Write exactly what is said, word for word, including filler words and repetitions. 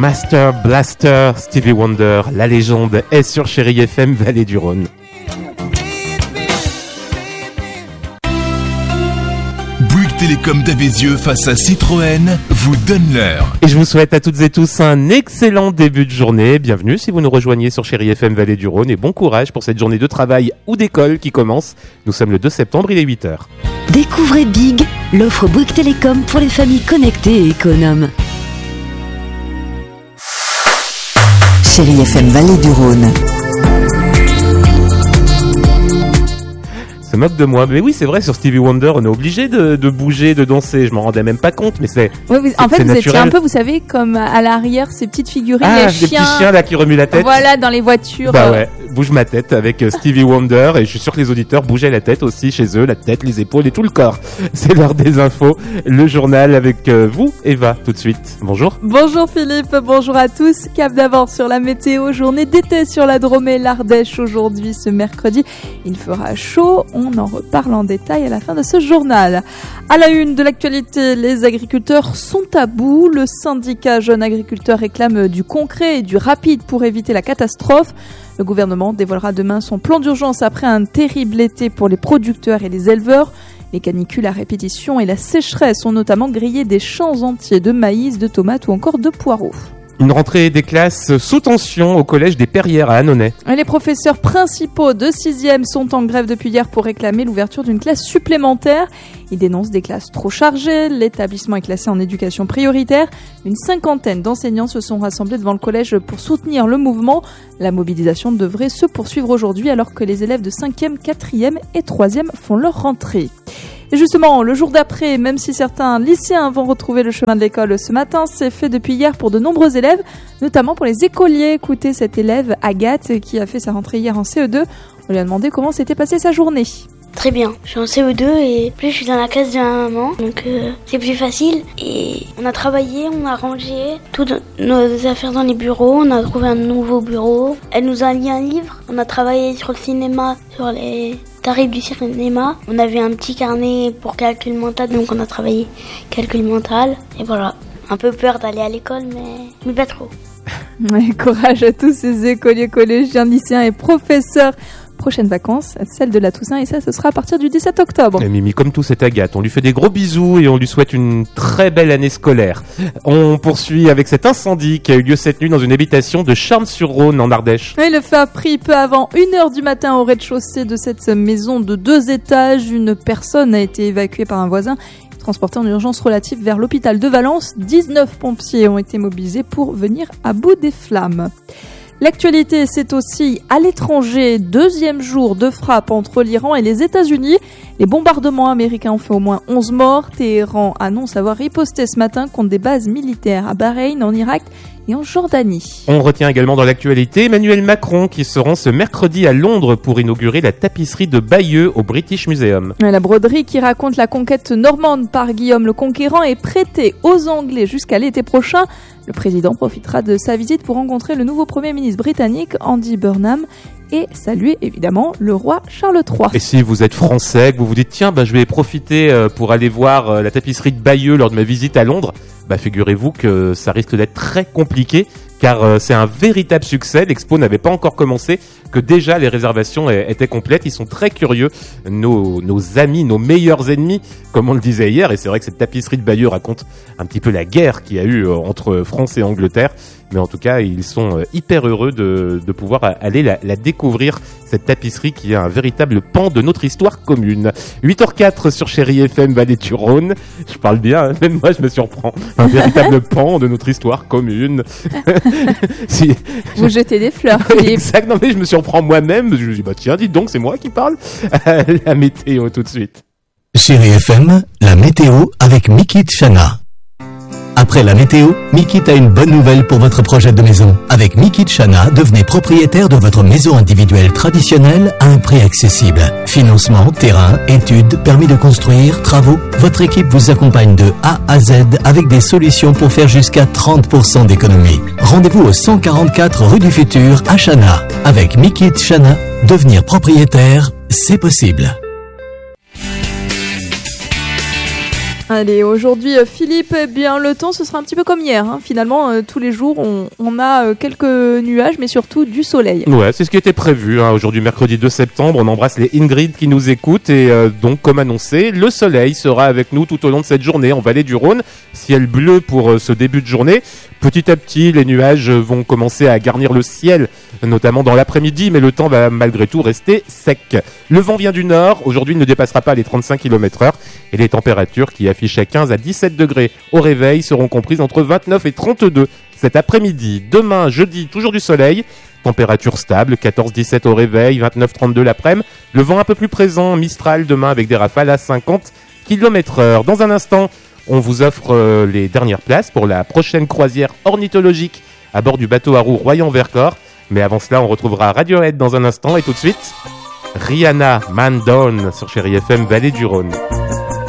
Master Blaster, Stevie Wonder, la légende est sur Chérie F M Vallée du Rhône. Bouygues Télécom d'Avézieux face à Citroën vous donne l'heure. Et je vous souhaite à toutes et tous un excellent début de journée. Bienvenue si vous nous rejoignez sur Chérie F M Vallée du Rhône et bon courage pour cette journée de travail ou d'école qui commence. Nous sommes le deux septembre, il est huit heures. Découvrez Big, l'offre Bouygues Télécom pour les familles connectées et économes. Chérie F M Vallée du Rhône. Se moque de moi, mais oui c'est vrai, sur Stevie Wonder on est obligé de, de bouger, de danser, je m'en rendais même pas compte, mais c'est ouais, vous, c'est, en fait c'est vous naturel. étiez un peu, vous savez, comme à l'arrière ces petites figurines, ah, les chiens, petits chiens là qui remuent la tête, voilà, dans les voitures. Bah euh... ouais, bouge ma tête avec Stevie Wonder, et je suis sûr que les auditeurs bougeaient la tête aussi chez eux, la tête, les épaules et tout le corps. C'est l'heure des infos, le journal avec euh, vous Eva tout de suite. Bonjour. Bonjour Philippe, bonjour à tous. Cap d'abord sur la météo, journée d'été sur la Drôme et l'Ardèche aujourd'hui ce mercredi. Il fera chaud, on en reparle en détail à la fin de ce journal. À la une de l'actualité, les agriculteurs sont à bout. Le syndicat Jeunes Agriculteurs réclame du concret et du rapide pour éviter la catastrophe. Le gouvernement dévoilera demain son plan d'urgence après un terrible été pour les producteurs et les éleveurs. Les canicules à répétition et la sécheresse ont notamment grillé des champs entiers de maïs, de tomates ou encore de poireaux. Une rentrée des classes sous tension au collège des Perrières à Annonay. Les professeurs principaux de sixième sont en grève depuis hier pour réclamer l'ouverture d'une classe supplémentaire. Ils dénoncent des classes trop chargées. L'établissement est classé en éducation prioritaire. Une cinquantaine d'enseignants se sont rassemblés devant le collège pour soutenir le mouvement. La mobilisation devrait se poursuivre aujourd'hui alors que les élèves de cinquième, quatrième et troisième font leur rentrée. Et justement, le jour d'après, même si certains lycéens vont retrouver le chemin de l'école ce matin, c'est fait depuis hier pour de nombreux élèves, notamment pour les écoliers. Écoutez cette élève, Agathe, qui a fait sa rentrée hier en C E deux. On lui a demandé comment s'était passée sa journée. Très bien, je suis en C E deux et plus je suis dans la classe de ma maman, donc euh, c'est plus facile. Et on a travaillé, on a rangé toutes nos affaires dans les bureaux, on a trouvé un nouveau bureau. Elle nous a mis un livre, on a travaillé sur le cinéma, sur les tarifs du cinéma. On avait un petit carnet pour calcul mental, donc on a travaillé calcul mental. Et voilà, un peu peur d'aller à l'école, mais, mais pas trop. Ouais, courage à tous ces écoliers, collégiens, lycéens et professeurs. Prochaines vacances, celle de la Toussaint, et ça, ce sera à partir du dix-sept octobre. Et Mimi, comme tout, c'est Agathe. On lui fait des gros bisous et on lui souhaite une très belle année scolaire. On poursuit avec cet incendie qui a eu lieu cette nuit dans une habitation de Charmes-sur-Rhône en Ardèche. Et le feu a pris peu avant une heure du matin au rez-de-chaussée de cette maison de deux étages. Une personne a été évacuée par un voisin, transportée en urgence relative vers l'hôpital de Valence. dix-neuf pompiers ont été mobilisés pour venir à bout des flammes. L'actualité, c'est aussi à l'étranger. Deuxième jour de frappe entre l'Iran et les États-Unis. Les bombardements américains ont fait au moins onze morts. Téhéran annonce avoir riposté ce matin contre des bases militaires à Bahreïn, en Irak et en Jordanie. On retient également dans l'actualité Emmanuel Macron qui se rend ce mercredi à Londres pour inaugurer la tapisserie de Bayeux au British Museum. La broderie qui raconte la conquête normande par Guillaume le Conquérant est prêtée aux Anglais jusqu'à l'été prochain. Le président profitera de sa visite pour rencontrer le nouveau Premier ministre britannique, Andy Burnham, et saluer évidemment le roi Charles trois. Et si vous êtes français, que vous vous dites tiens, bah, je vais profiter euh, pour aller voir euh, la tapisserie de Bayeux lors de ma visite à Londres, bah, figurez-vous que ça risque d'être très compliqué car euh, c'est un véritable succès. L'expo n'avait pas encore commencé, que déjà les réservations étaient complètes. Ils sont très curieux, nos, nos amis, nos meilleurs ennemis, comme on le disait hier. Et c'est vrai que cette tapisserie de Bayeux raconte un petit peu la guerre qu'il y a eu euh, entre France et Angleterre. Mais en tout cas, ils sont euh, hyper heureux de, de pouvoir aller la, la découvrir, cette tapisserie qui est un véritable pan de notre histoire commune. huit heures quatre sur Chérie F M Vallée du Rhône. Je parle bien, hein, même moi je me surprends. Un véritable pan de notre histoire commune. Si, vous je... jetez des fleurs, Philippe. Exact, non mais je me surprends moi-même. Je me dis, bah tiens, dites donc, c'est moi qui parle. La météo tout de suite. Chérie F M, la météo avec Mikit Chana. Après la météo, Mikit a une bonne nouvelle pour votre projet de maison. Avec Mikit Chana, devenez propriétaire de votre maison individuelle traditionnelle à un prix accessible. Financement, terrain, études, permis de construire, travaux. Votre équipe vous accompagne de A à Z avec des solutions pour faire jusqu'à trente pour cent d'économie. Rendez-vous au cent quarante-quatre rue du Futur à Chana. Avec Mikit Chana, devenir propriétaire, c'est possible. Allez, aujourd'hui, euh, Philippe, eh bien, le temps, ce sera un petit peu comme hier. Hein. Finalement, euh, tous les jours, on, on a euh, quelques nuages, mais surtout du soleil. Ouais, c'est ce qui était prévu. Hein. Aujourd'hui, mercredi deux septembre, on embrasse les Ingrid qui nous écoutent. Et euh, donc, comme annoncé, le soleil sera avec nous tout au long de cette journée en vallée du Rhône. Ciel bleu pour euh, ce début de journée. Petit à petit, les nuages vont commencer à garnir le ciel, notamment dans l'après-midi, mais le temps va malgré tout rester sec. Le vent vient du nord. Aujourd'hui, il ne dépassera pas les trente-cinq kilomètres heure. Et les températures qui affichaient quinze à dix-sept degrés au réveil seront comprises entre vingt-neuf et trente-deux cet après-midi. Demain, jeudi, toujours du soleil. Température stable, quatorze à dix-sept au réveil, vingt-neuf à trente-deux l'après-midi. Le vent un peu plus présent, Mistral demain avec des rafales à cinquante kilomètres heure. Dans un instant, on vous offre euh, les dernières places pour la prochaine croisière ornithologique à bord du bateau à roues Royan-Vercors. Mais avant cela, on retrouvera Radiohead dans un instant et tout de suite, Rihanna, Man Down sur Chérie F M Vallée du Rhône.